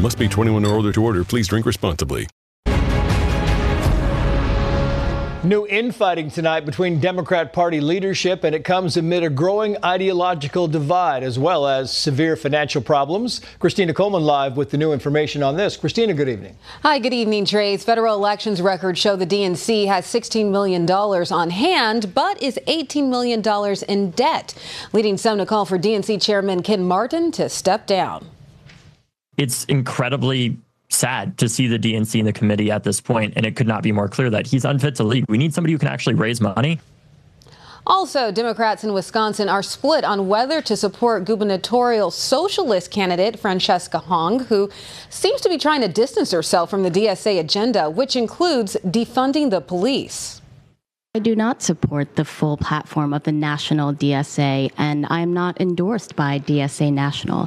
Must be 21 or older to order. Please drink responsibly. New infighting tonight between Democrat Party leadership, and it comes amid a growing ideological divide as well as severe financial problems. Christina Coleman live with the new information on this. Christina, good evening. Hi, good evening, Trace. Federal elections records show the DNC has $16 million on hand, but is $18 million in debt, leading some to call for DNC Chairman Ken Martin to step down. It's incredibly sad to see the DNC in the committee at this point, and it could not be more clear that he's unfit to lead. We need somebody who can actually raise money. Also, Democrats in Wisconsin are split on whether to support gubernatorial socialist candidate Francesca Hong, who seems to be trying to distance herself from the DSA agenda, which includes defunding the police. I do not support the full platform of the national DSA, and I am not endorsed by DSA National.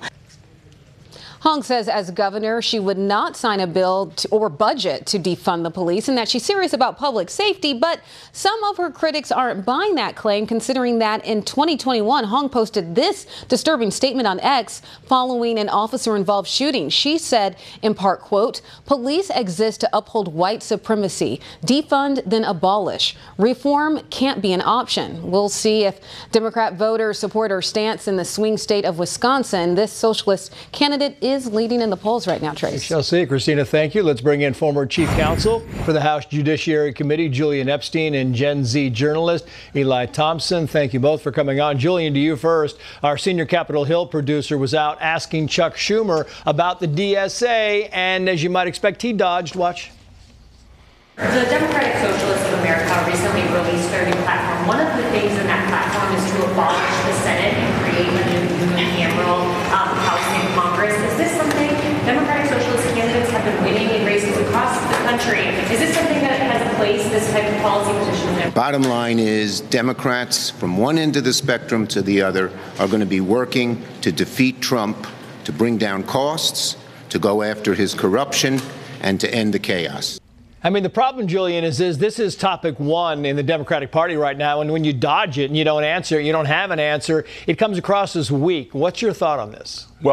Hong says as governor, she would not sign a bill or budget to defund the police and that she's serious about public safety. But some of her critics aren't buying that claim, considering that in 2021, Hong posted this disturbing statement on X following an officer-involved shooting. She said, in part, quote, "Police exist to uphold white supremacy. Defund, then abolish. Reform can't be an option." We'll see if Democrat voters support her stance in the swing state of Wisconsin. This socialist candidate is leading in the polls right now, Trace. We shall see. Christina, thank you. Let's bring in former chief counsel for the House Judiciary Committee, Julian Epstein, and Gen Z journalist Eli Thompson. Thank you both for coming on. Julian, to you first. Our senior Capitol Hill producer was out asking Chuck Schumer about the DSA, and as you might expect, he dodged. Watch. The Democratic Socialists of America recently released their new platform. One of the things in that platform is to abolish the Senate and create a new unicameral House in Congress. Is this something Democratic Socialist candidates have been winning in races across the country? Is this something that has placed this type of policy position? Bottom line is Democrats from one end of the spectrum to the other are going to be working to defeat Trump, to bring down costs, to go after his corruption, and to end the chaos. I mean, the problem, Julian, is this is topic one in the Democratic Party right now. And when you dodge it and you don't answer, you don't have an answer, it comes across as weak. What's your thought on this?